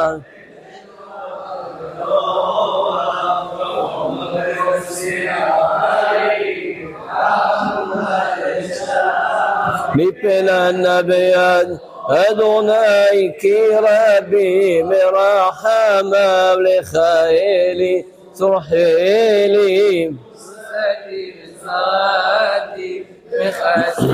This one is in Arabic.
مپل النبيان أدوناي كي ربي مرحمة لخيلي سرحيلي